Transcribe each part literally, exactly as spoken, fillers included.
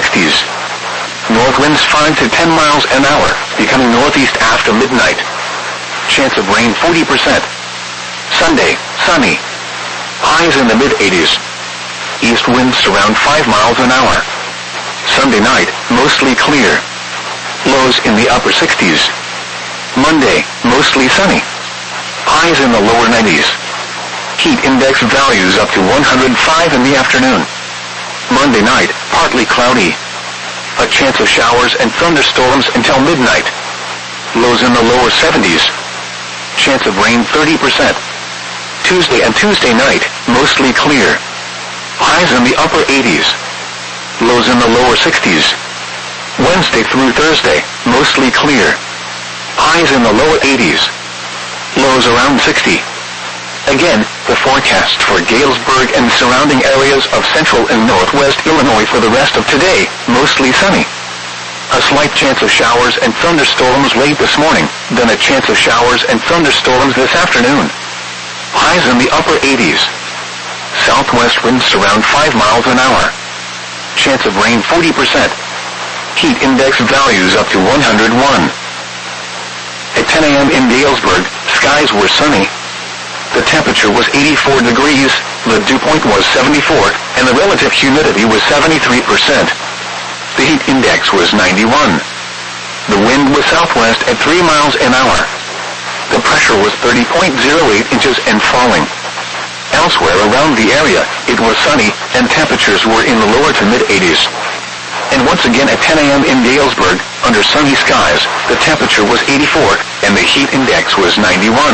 sixties. North winds five to ten miles an hour, becoming northeast after midnight. Chance of rain forty percent. Sunday, sunny. Highs in the mid-eighties. East winds around five miles an hour. Sunday night, mostly clear. Lows in the upper sixties. Monday, mostly sunny. Highs in the lower nineties. Heat index values up to one hundred five in the afternoon. Monday night, partly cloudy. A chance of showers and thunderstorms until midnight. Lows in the lower seventies. Chance of rain thirty percent. Tuesday and Tuesday night, mostly clear. Highs in the upper eighties. Lows in the lower sixties. Wednesday through Thursday, mostly clear. Highs in the lower eighties. Lows around sixty. Again, the forecast for Galesburg and surrounding areas of central and northwest Illinois for the rest of today, mostly sunny. A slight chance of showers and thunderstorms late this morning, then a chance of showers and thunderstorms this afternoon. Highs in the upper eighties. Southwest winds around five miles an hour. Chance of rain forty percent. Heat index values up to one hundred one. At ten a.m. in Galesburg, skies were sunny. The temperature was eighty-four degrees, the dew point was seventy-four, and the relative humidity was seventy-three percent. The heat index was ninety-one. The wind was southwest at three miles an hour. The pressure was thirty point zero eight inches and falling. Elsewhere around the area, it was sunny, and temperatures were in the lower to mid-eighties. And once again at ten a.m. in Galesburg, under sunny skies, the temperature was eighty-four, and the heat index was ninety-one.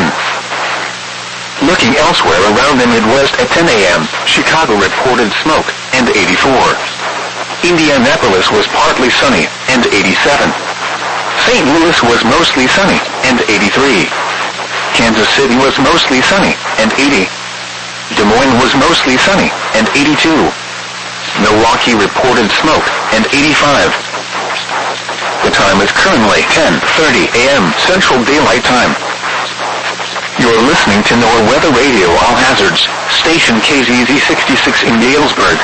Looking elsewhere around the Midwest at ten a.m., Chicago reported smoke, and eighty-four. Indianapolis was partly sunny, and eighty-seven. Saint Louis was mostly sunny, and eighty-three. Kansas City was mostly sunny, and eighty. Des Moines was mostly sunny, and eighty-two. Milwaukee reported smoke, and eighty-five. The time is currently ten thirty a.m. Central Daylight Time. You're listening to NOAA Weather Radio All Hazards, station K Z Z sixty-six in Galesburg.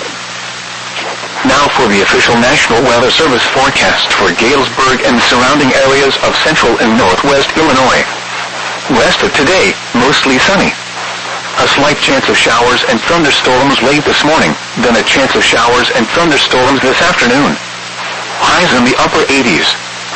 Now for the official National Weather Service forecast for Galesburg and surrounding areas of central and northwest Illinois. Rest of today, mostly sunny. A slight chance of showers and thunderstorms late this morning, then a chance of showers and thunderstorms this afternoon. Highs in the upper eighties.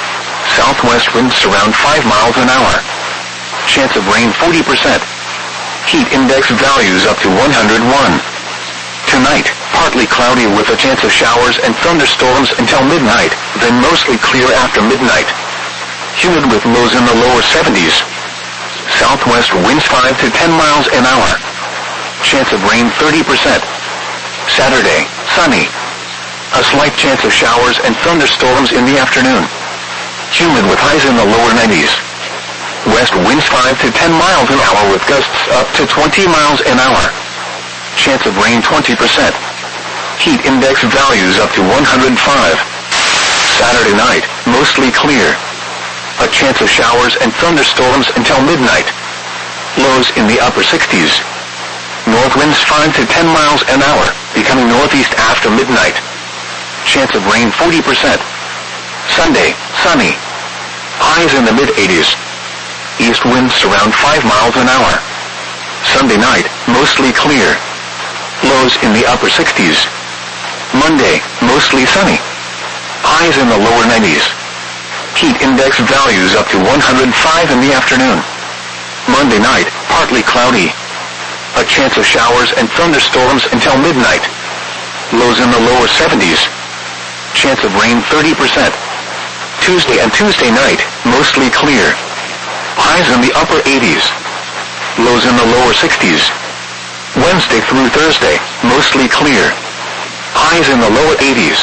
Southwest winds around five miles an hour. Chance of rain forty percent. Heat index values up to one hundred one. Tonight, partly cloudy with a chance of showers and thunderstorms until midnight, then mostly clear after midnight. Humid with lows in the lower seventies. Southwest winds five to ten miles an hour. Chance of rain thirty percent. Saturday, sunny. A slight chance of showers and thunderstorms in the afternoon. Humid with highs in the lower nineties. West winds five to ten miles an hour with gusts up to twenty miles an hour. Chance of rain twenty percent. Heat index values up to one hundred five. Saturday night, mostly clear. A chance of showers and thunderstorms until midnight. Lows in the upper sixties. North winds five to ten miles an hour, becoming northeast after midnight. Chance of rain forty percent. Sunday, sunny. Highs in the mid-eighties. East winds around five miles an hour. Sunday night, mostly clear. Lows in the upper sixties. Monday, mostly sunny. Highs in the lower nineties. Heat index values up to one hundred five in the afternoon. Monday night, partly cloudy. A chance of showers and thunderstorms until midnight. Lows in the lower seventies. Chance of rain thirty percent. Tuesday and Tuesday night, mostly clear. Highs in the upper eighties. Lows in the lower sixties. Wednesday through Thursday, mostly clear. Highs in the lower eighties.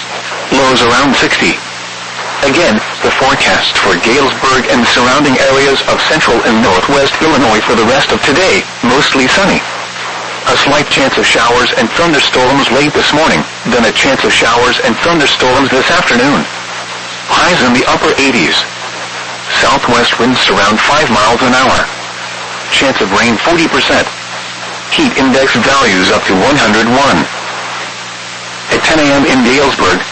Lows around sixty. Again, the forecast for Galesburg and surrounding areas of central and northwest Illinois for the rest of today, mostly sunny. A slight chance of showers and thunderstorms late this morning, then a chance of showers and thunderstorms this afternoon. Highs in the upper eighties. Southwest winds around five miles an hour. Chance of rain forty percent. Heat index values up to one hundred one. At ten a.m. in Galesburg,